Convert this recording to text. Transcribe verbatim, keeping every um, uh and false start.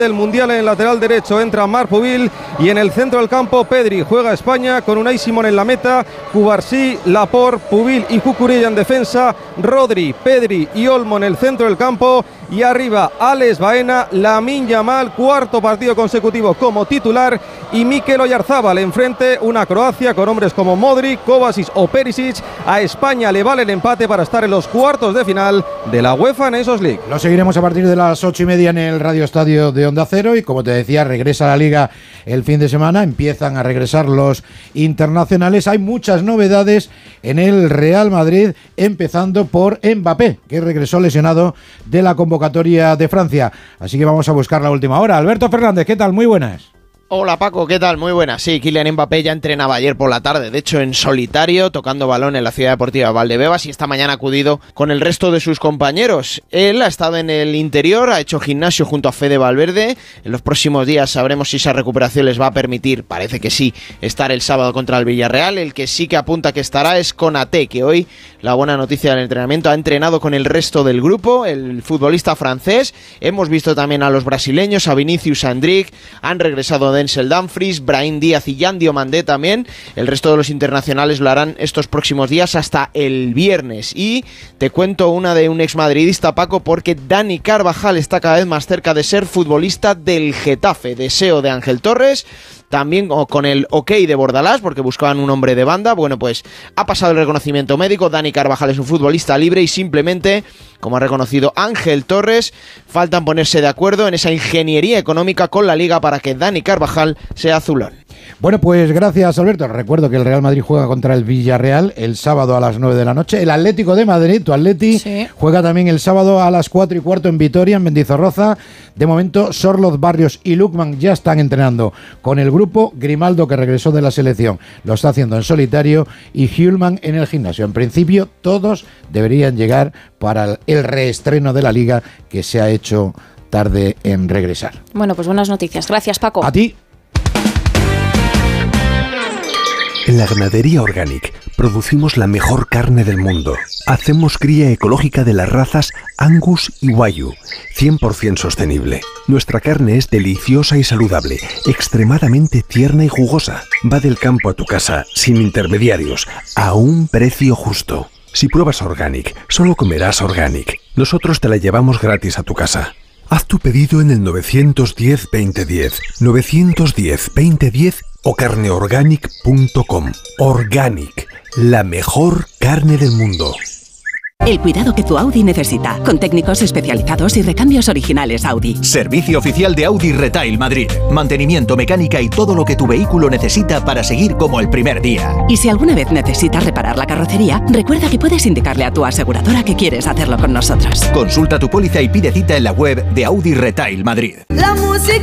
del Mundial. En el lateral derecho entra Marc Pubil y en el centro del campo Pedri. Juega España con Unai Simón en la meta, Cubarsí, Laporte, Pubil y Cucurella en defensa, Rodri, Pedri y Olmo en el centro del campo y arriba Alex Baena, Lamine Yamal, cuarto partido consecutivo como titular, y Mikel Oyarzabal enfrente, una Croacia con hombres como Modric, Kovacic o Perisic. A España le vale el empate para estar en los cuartos de final de la UEFA Nations League. Lo seguiremos a partir de las ocho y media en el Radio Estadio de Onda Cero y, como te decía, regresa la Liga el fin de semana, empiezan a regresar los internacionales. Hay muchas novedades en el Real Madrid, empezando por Mbappé, que regresó lesionado de la convocatoria de Francia. Así que vamos a buscar la última hora. Alberto Fernández, ¿qué tal? Muy buenas. Hola Paco, ¿qué tal? Muy buenas. Sí, Kylian Mbappé ya entrenaba ayer por la tarde, de hecho en solitario, tocando balón en la Ciudad Deportiva Valdebebas, y esta mañana ha acudido con el resto de sus compañeros. Él ha estado en el interior, ha hecho gimnasio junto a Fede Valverde. En los próximos días sabremos si esa recuperación les va a permitir, parece que sí, estar el sábado contra el Villarreal. El que sí que apunta que estará es Konaté, que hoy, la buena noticia del entrenamiento, ha entrenado con el resto del grupo, el futbolista francés. Hemos visto también a los brasileños, a Vinicius Andric, han regresado de Denzel Dumfries, Brahim Díaz y Yan Diomandé también. El resto de los internacionales lo harán estos próximos días hasta el viernes. Y te cuento una de un exmadridista, Paco, porque Dani Carvajal está cada vez más cerca de ser futbolista del Getafe. Deseo de Ángel Torres, también con el ok de Bordalás, porque buscaban un hombre de banda. Bueno, pues ha pasado el reconocimiento médico. Dani Carvajal es un futbolista libre y simplemente, como ha reconocido Ángel Torres, faltan ponerse de acuerdo en esa ingeniería económica con la Liga para que Dani Carvajal sea azulón. Bueno, pues gracias, Alberto. Recuerdo que el Real Madrid juega contra el Villarreal el sábado a las nueve de la noche. El Atlético de Madrid, tu Atleti, sí, juega también el sábado a las cuatro y cuarto en Vitoria, en Mendizorroza. De momento, Sorloz, Barrios y Lukman ya están entrenando con el grupo. Grimaldo, que regresó de la selección, lo está haciendo en solitario, y Hjulman en el gimnasio. En principio, todos deberían llegar para el reestreno de la Liga, que se ha hecho tarde en regresar. Bueno, pues buenas noticias. Gracias, Paco. A ti. En la ganadería Organic producimos la mejor carne del mundo. Hacemos cría ecológica de las razas Angus y Wagyu, cien por ciento sostenible. Nuestra carne es deliciosa y saludable, extremadamente tierna y jugosa. Va del campo a tu casa, sin intermediarios, a un precio justo. Si pruebas Organic, solo comerás Organic. Nosotros te la llevamos gratis a tu casa. Haz tu pedido en el nueve uno cero, veinte diez, nueve uno cero, veinte diez o carneorganic punto com. Organic, la mejor carne del mundo. El cuidado que tu Audi necesita, con técnicos especializados y recambios originales Audi. Servicio oficial de Audi Retail Madrid. Mantenimiento, mecánica y todo lo que tu vehículo necesita para seguir como el primer día. Y si alguna vez necesitas reparar la carrocería, recuerda que puedes indicarle a tu aseguradora que quieres hacerlo con nosotros. Consulta tu póliza y pide cita en la web de Audi Retail Madrid. La música